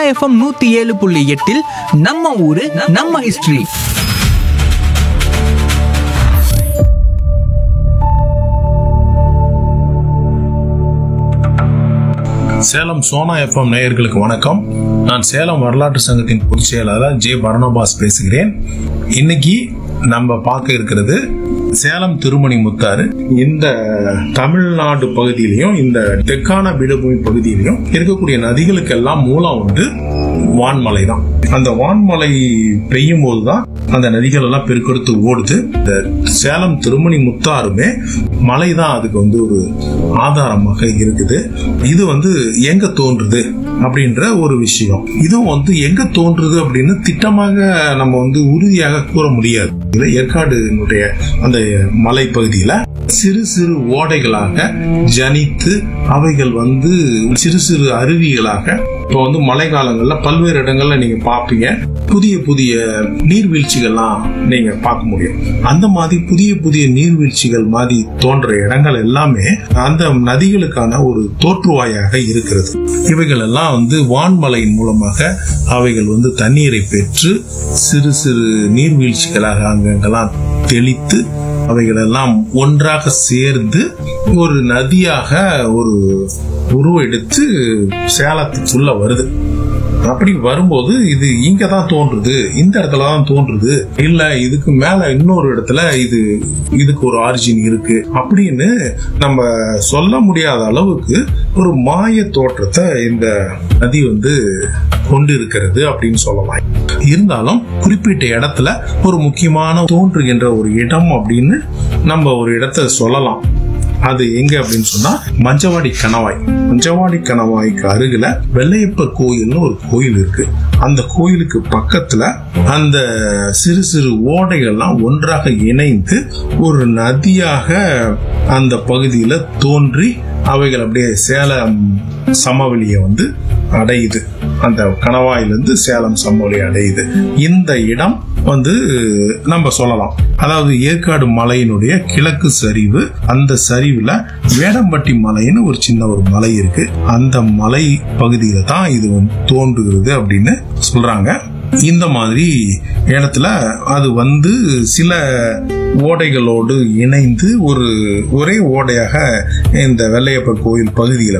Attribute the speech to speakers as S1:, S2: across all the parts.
S1: FM 107.8 நம்ம ஊரு நம்ம ஹிஸ்டரி.
S2: சேலம் சோனா எஃப்எம் நேயர்களுக்கு வணக்கம். நான் சேலம் வரலாற்று சங்கத்தின் பொதுச் செயலாளர் ஜே பரணபாஸ் பேசுகிறேன். இன்னைக்கு நம்ம பார்க்க இருக்கிறது சேலம் திருமணி முத்தாறு. இந்த தமிழ்நாடு பகுதியிலையும் இந்த தெற்கான பீடபூமி பகுதியிலையும் இருக்கக்கூடிய நதிகளுக்கெல்லாம் மூலம் வந்து வான்மலை தான். அந்த வான்மலை பெய்யும் போதுதான் அந்த நதிகள் எல்லாம் பெருக்கெடுத்து ஓடுது. இந்த சேலம் திருமணி முத்தாறுமே மலை தான் அதுக்கு வந்து ஒரு ஆதாரமாக இருக்குது. இது வந்து எங்க தோன்றுது அப்படின்ற ஒரு விஷயம். இதுவும் வந்து எங்க தோன்றுது அப்படின்னு திட்டமாக நம்ம வந்து உறுதியாக கூற முடியாது. ஏற்காடுனுடைய அந்த மலை பகுதியில சிறு சிறு ஓடைகளாக ஜனித்து அவைகள் வந்து சிறு சிறு அருவிகளாக இப்போ வந்து மழை காலங்கள்ல பல்வேறு இடங்கள்ல நீங்க பாப்பீங்க. புதிய புதிய நீர்வீழ்ச்சிகள்லாம் நீங்க பார்க்க முடியும். அந்த மாதிரி புதிய புதிய நீர்வீழ்ச்சிகள் மாதிரி தோன்ற இடங்கள் எல்லாமே அந்த நதிகளுக்கான ஒரு தோற்றுவாயாக இருக்கிறது. இவைகள் எல்லாம் வந்து வான்மலையின் மூலமாக அவைகள் வந்து தண்ணீரை பெற்று சிறு சிறு நீர்வீழ்ச்சிகளாக அங்கெல்லாம் தெளித்து அவைகள் எல்லாம் ஒன்றாக சேர்ந்து ஒரு நதியாக ஒரு உருவெடுத்து சேலத்துக்குள்ள வருது. அப்படி வரும்போது இது இங்க தான் தோன்றுது, இந்த இடத்துல தான் தோன்றுது, இல்ல இதுக்கு மேல இன்னொரு இடத்துல இதுக்கு ஒரு ஆரிஜின் இருக்கு அப்படின்னு நம்ம சொல்ல முடியாத அளவுக்கு ஒரு மாய தோற்றத்தை இந்த நதி வந்து கொண்டு இருக்கிறது அப்படின்னு சொல்லலாம். இருந்தாலும் குறிப்பிட்ட இடத்துல ஒரு முக்கியமான தோன்றுகின்ற ஒரு இடம் அப்படின்னு நம்ம ஒரு இடத்தை சொல்லலாம். அது எங்க அப்படின்னு சொன்னா மஞ்சவாடி கணவாய். மஞ்சவாடி கணவாய்க்கு அருகில வெள்ளையப்பர் கோயில்னு ஒரு கோயில் இருக்கு. அந்த கோயிலுக்கு பக்கத்துல அந்த சிறு சிறு ஓடைகள்லாம் ஒன்றாக இணைந்து ஒரு நதியாக அந்த பகுதியில தோன்றி அவைகள் அப்படியே சேலம் சமவெளியை வந்து அடையுது. அந்த கணவாயிலிருந்து சேலம் சமவெளி அடையுது. இந்த இடம் வந்து நம்ம சொல்லலாம், அதாவது ஏற்காடு மலையினுடைய கிழக்கு சரிவு. அந்த சரிவுல வேடம்பட்டி மலைன்னு ஒரு சின்ன ஒரு மலை இருக்கு. அந்த மலை பகுதியில தான் இது தோன்றுகிறது அப்படின்னு சொல்றாங்க. இந்த மாதிரி இடத்துல அது வந்து சில ஓடைகளோடு இணைந்து ஒரே ஓடையாக இந்த வெள்ளையப்பர் கோயில் பகுதியில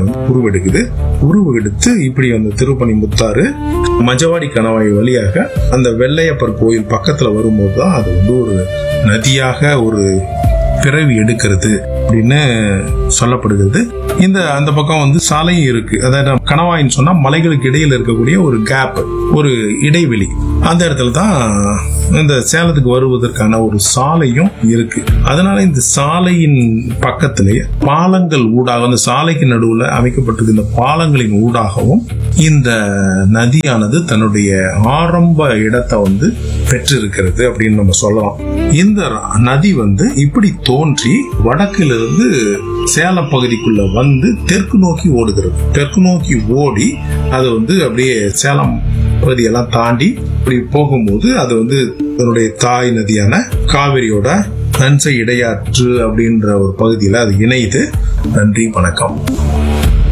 S2: உருவெடுத்து இப்படி அந்த திருப்பணி முத்தாறு மஞ்சவாடி கணவாய் வழியாக அந்த வெள்ளையப்பர் கோயில் பக்கத்துல வரும்போது தான் அது வந்து ஒரு நதியாக ஒரு பிறவி எடுக்கிறது அப்படின்னு சொல்லப்படுகிறது. அந்த பக்கம் வந்து சாலையும் இருக்கு. அதாவது கணவாயின்னு சொன்னா மலைகளுக்கு இடையில இருக்கக்கூடிய ஒரு கேப், ஒரு இடைவெளி. அந்த இடத்துல தான் இந்த சேலத்துக்கு வருவதற்கான ஒரு சாலையும் இருக்கு. அதனால இந்த சாலையின் பக்கத்திலேயே பாலங்கள் ஊடாக, அந்த சாலைக்கு நடுவுல அமைக்கப்பட்டிருக்க இந்த பாலங்களின் ஊடாகவும் இந்த நதியானது தன்னுடைய ஆரம்ப இடத்தை வந்து பெற்றிருக்கிறது அப்படின்னு நம்ம சொல்லலாம். இந்த நதி வந்து இப்படி தோன்றி வடக்கிலிருந்து சேலம் பகுதிக்குள்ள வந்து தெற்கு நோக்கி ஓடுகிறது. தெற்கு நோக்கி ஓடி அது வந்து அப்படியே சேலம் பகுதியெல்லாம் தாண்டி இப்படி போகும்போது அது வந்து அதனுடைய தாய் நதியான காவிரியோட நன்சை இடையாற்று அப்படின்ற ஒரு பகுதியில அது இணையுது. நன்றி, வணக்கம்.